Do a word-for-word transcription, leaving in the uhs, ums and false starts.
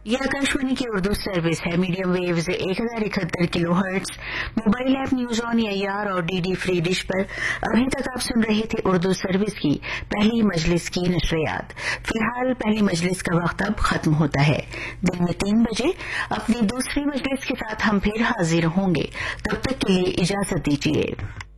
ये आकाशवाणी की उर्दू सर्विस है। मीडियम वेव्स एक हजार इकहत्तर kilo hertz, mobile app news on AIR और डीडी फ्री डिश पर। अभी तक आप सुन रहे थे उर्दू सर्विस की पहली मजलिस की नशरियात। फिलहाल पहली मजलिस का वक्त अब खत्म होता है। दिन में तीन बजे अपनी दूसरी मजलिस के साथ हम फिर हाजिर होंगे। तब तक के लिए इजाजत दीजिए।